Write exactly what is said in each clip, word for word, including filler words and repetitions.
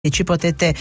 ci potete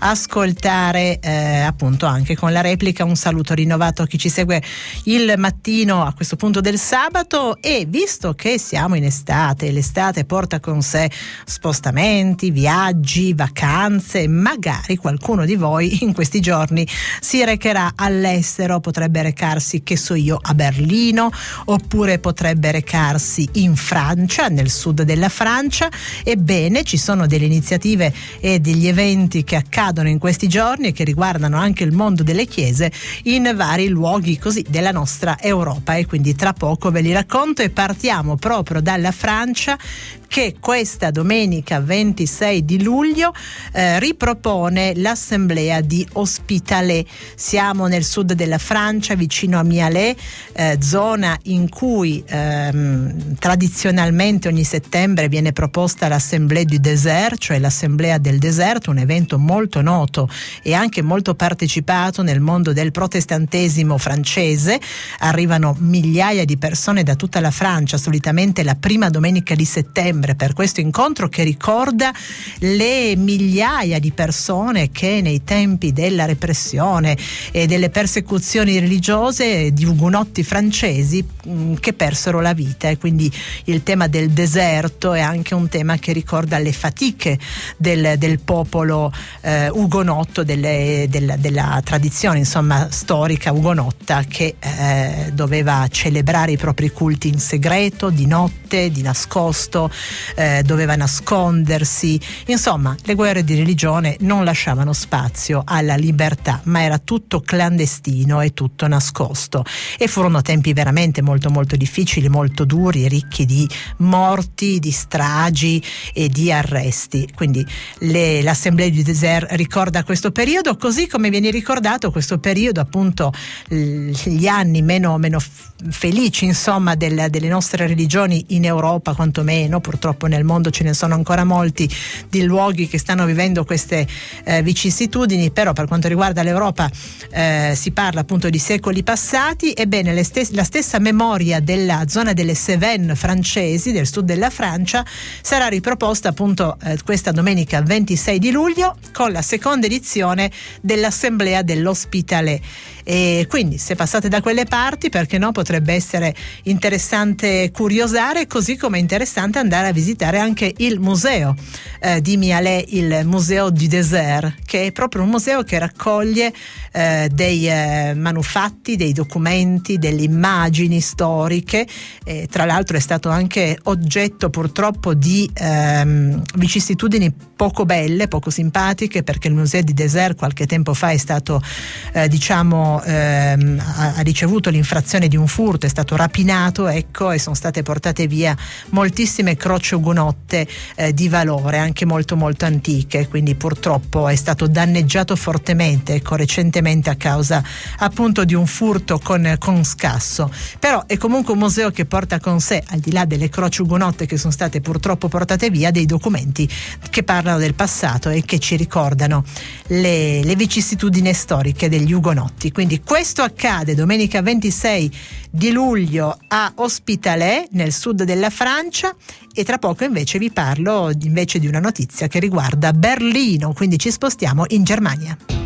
ascoltare eh, appunto anche con la replica. Un saluto rinnovato a chi ci segue il mattino a questo punto del sabato, e visto che siamo in estate, l'estate porta con sé spostamenti, viaggi, vacanze, magari qualcuno di voi in questi giorni si recherà all'estero, potrebbe recarsi, che so io, a Berlino, oppure potrebbe recarsi in Francia, nel sud della Francia. Ebbene, ci sono delle iniziative e degli eventi che accadono in questi giorni e che riguardano anche il mondo delle chiese in vari luoghi così della nostra Europa, e quindi tra poco ve li racconto. E partiamo proprio dalla Francia, che questa domenica ventisei di luglio eh, ripropone l'assemblea di Hospitalet. Siamo nel sud della Francia, vicino a Mialet, eh, zona in cui ehm, tradizionalmente ogni settembre viene proposta l'Assemblée du Désert, cioè l'assemblea del deserto, un evento molto noto e anche molto partecipato nel mondo del protestantesimo francese. Arrivano migliaia di persone da tutta la Francia, solitamente la prima domenica di settembre, per questo incontro che ricorda le migliaia di persone che nei tempi della repressione e delle persecuzioni religiose di ugonotti francesi mh, che persero la vita. E quindi il tema del deserto è anche un tema che ricorda le fatiche del, del popolo eh, ugonotto, delle, della, della tradizione insomma storica ugonotta, che eh, doveva celebrare i propri culti in segreto, di notte, di nascosto. Eh, doveva nascondersi, insomma le guerre di religione non lasciavano spazio alla libertà, ma era tutto clandestino e tutto nascosto, e furono tempi veramente molto molto difficili, molto duri, ricchi di morti, di stragi e di arresti. Quindi le, l'Assemblée du Désert ricorda questo periodo, così come viene ricordato questo periodo appunto gli anni meno, meno felici insomma del, delle nostre religioni in Europa, quantomeno. Purtroppo nel mondo ce ne sono ancora molti di luoghi che stanno vivendo queste eh, vicissitudini, però per quanto riguarda l'Europa eh, si parla appunto di secoli passati. Ebbene, le stes- la stessa memoria della zona delle Cévennes francesi, del sud della Francia, sarà riproposta appunto eh, questa domenica ventisei di luglio con la seconda edizione dell'Assemblea dell'Hospitalet. E quindi se passate da quelle parti, perché no, potrebbe essere interessante curiosare, così come interessante andare a visitare anche il museo eh, di Mialet, il Museo du Désert, che è proprio un museo che raccoglie eh, dei eh, manufatti, dei documenti, delle immagini storiche. E tra l'altro è stato anche oggetto purtroppo di ehm, vicissitudini poco belle, poco simpatiche, perché il Museo du Désert qualche tempo fa è stato eh, diciamo Ehm, ha, ha ricevuto l'infrazione di un furto, è stato rapinato, ecco, e sono state portate via moltissime croci ugonotte eh, di valore, anche molto molto antiche, quindi purtroppo è stato danneggiato fortemente, ecco, recentemente a causa appunto di un furto con, con scasso. Però è comunque un museo che porta con sé, al di là delle croci ugonotte che sono state purtroppo portate via, dei documenti che parlano del passato e che ci ricordano le, le vicissitudini storiche degli ugonotti. Quindi questo accade domenica ventisei di luglio a Hospitalet, nel sud della Francia, e tra poco invece vi parlo invece di una notizia che riguarda Berlino, quindi ci spostiamo in Germania.